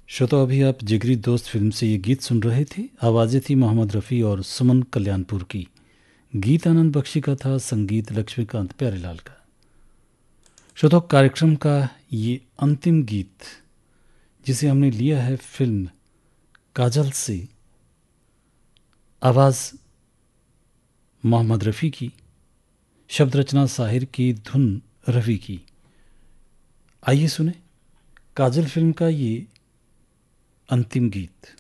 श्रोता, अभी आप जिगरी दोस्त फिल्म से ये गीत सुन रहे थे। आवाज़ें थी मोहम्मद रफ़ी और सुमन कल्याणपुर की। गीत आनंद बख्शी का था, संगीत लक्ष्मीकांत प्यारेलाल का। श्रोता, कार्यक्रम का ये अंतिम गीत जिसे हमने लिया है फिल्म काजल से, आवाज़ मोहम्मद रफ़ी की, शब्द रचना साहिर की, धुन रवि की। आइए सुने काजल फिल्म का ये अंतिम गीत।